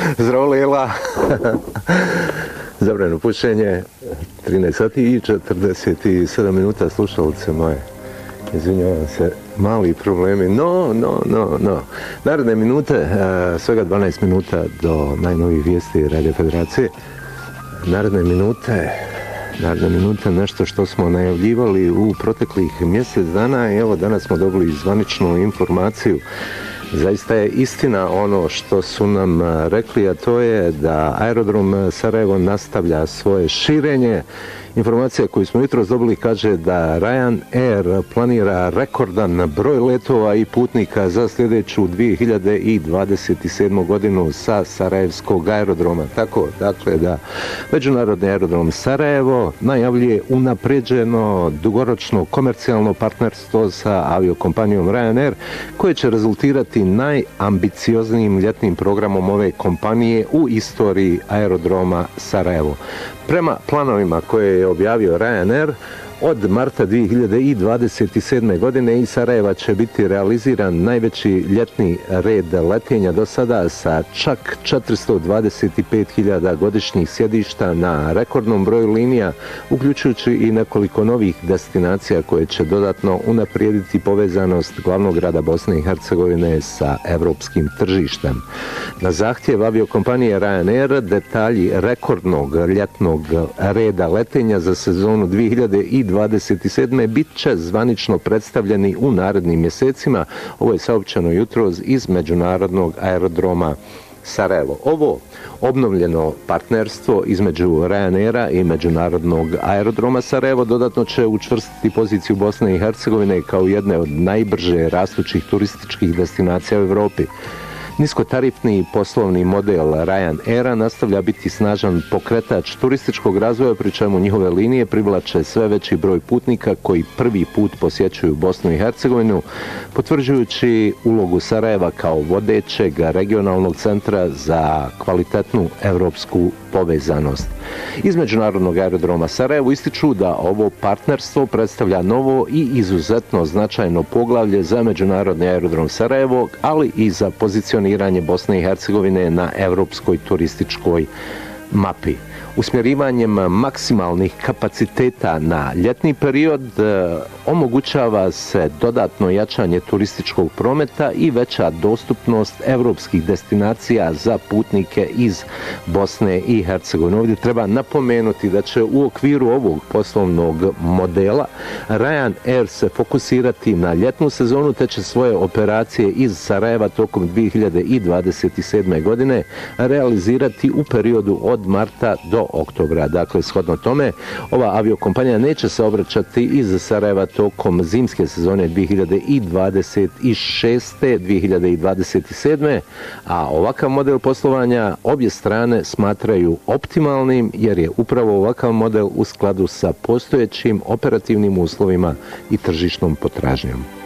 Zdravo Lela. Zabrano pušenje, 13 sati i 47 minuta, slušalice moje. Izvinjavam se, mali problemi, no. Naredne minute, svega 12 minuta do najnovijih vijesti Radio Federacije. Naredne minute nešto što smo najavljivali u proteklih mjesec dana i evo danas smo dobili zvaničnu informaciju. Zaista je istina ono što su nam rekli, a to je da aerodrom Sarajevo nastavlja svoje širenje. Informacija koju smo jutros dobili kaže da Ryanair planira rekordan broj letova i putnika za sljedeću 2027. godinu sa Sarajevskog aerodroma. Tako, dakle, da Međunarodni aerodrom Sarajevo najavljuje unapređeno dugoročno komercijalno partnerstvo sa aviokompanijom Ryanair, koje će rezultirati najambicioznijim ljetnim programom ove kompanije u istoriji aerodroma Sarajevo. Prema planovima koje je objavio Ryanair, od marta 2027. godine iz Sarajeva će biti realiziran najveći ljetni red letenja do sada sa čak 425.000 godišnjih sjedišta na rekordnom broju linija, uključujući i nekoliko novih destinacija koje će dodatno unaprijediti povezanost glavnog grada Bosne i Hercegovine sa evropskim tržištem. Na zahtjev aviokompanije Ryanair detalji rekordnog ljetnog reda letenja za sezonu 2027. bit će zvanično predstavljeni u narednim mjesecima. Ovo je saopćeno jutros iz Međunarodnog aerodroma Sarajevo. Ovo obnovljeno partnerstvo između Ryanaira i Međunarodnog aerodroma Sarajevo dodatno će učvrstiti poziciju Bosne i Hercegovine kao jedne od najbrže rastućih turističkih destinacija u Europi. Niskotarifni poslovni model Ryanaira nastavlja biti snažan pokretač turističkog razvoja, pri čemu njihove linije privlače sve veći broj putnika koji prvi put posjećuju Bosnu i Hercegovinu, potvrđujući ulogu Sarajeva kao vodećeg regionalnog centra za kvalitetnu evropsku povezanost. Iz Međunarodnog aerodroma Sarajevo ističu da ovo partnerstvo predstavlja novo i izuzetno značajno poglavlje za Međunarodni aerodrom Sarajevo, ali i za pozicioniranje Bosne i Hercegovine na evropskoj turističkoj mapi. Usmjerivanjem maksimalnih kapaciteta na ljetni period omogućava se dodatno jačanje turističkog prometa i veća dostupnost evropskih destinacija za putnike iz Bosne i Hercegovine. Ovdje treba napomenuti da će u okviru ovog poslovnog modela Ryanair se fokusirati na ljetnu sezonu, te će svoje operacije iz Sarajeva tokom 2027. godine realizirati u periodu od marta do oktobra. Dakle, shodno tome, ova aviokompanija neće se obraćati iz Sarajeva tokom zimske sezone 2026-2027, a ovakav model poslovanja obje strane smatraju optimalnim, jer je upravo ovakav model u skladu sa postojećim operativnim uslovima i tržišnom potražnjom.